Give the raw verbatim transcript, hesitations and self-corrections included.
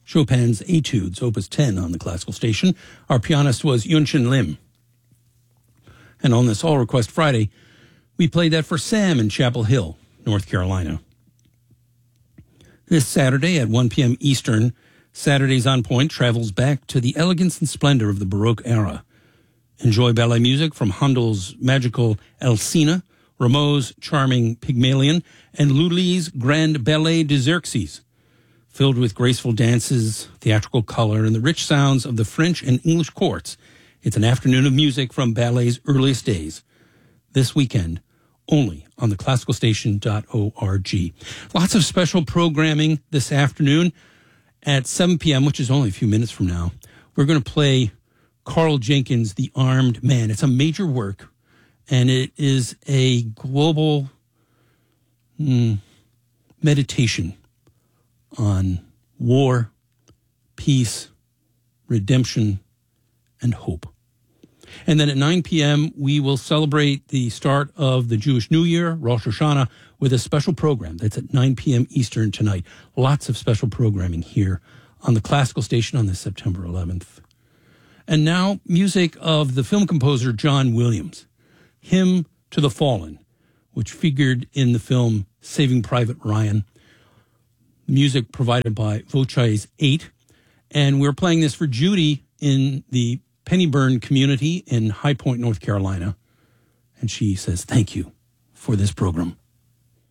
Chopin's Etudes, Opus ten on the Classical Station. Our pianist was Yunshin Lim. And on this All Request Friday, we played that for Sam in Chapel Hill, North Carolina. This Saturday at one p.m. Eastern, Saturdays on Point travels back to the elegance and splendor of the Baroque era. Enjoy ballet music from Handel's magical Alcina, Rameau's charming Pygmalion, and Lully's Grand Ballet de Xerxes. Filled with graceful dances, theatrical color, and the rich sounds of the French and English courts, it's an afternoon of music from ballet's earliest days. This weekend, only on the classical station dot org. Lots of special programming this afternoon at seven p.m., which is only a few minutes from now. We're going to play Carl Jenkins' The Armed Man. It's a major work, and it is a global mm, meditation on war, peace, redemption, and hope. And then at nine p.m., we will celebrate the start of the Jewish New Year, Rosh Hashanah, with a special program. That's at nine p.m. Eastern tonight. Lots of special programming here on the Classical Station on this September eleventh. And now, music of the film composer John Williams, Hymn to the Fallen, which figured in the film Saving Private Ryan. Music provided by Voces eight. And we're playing this for Judy in the Pennyburn community in High Point, North Carolina. And she says, thank you for this program.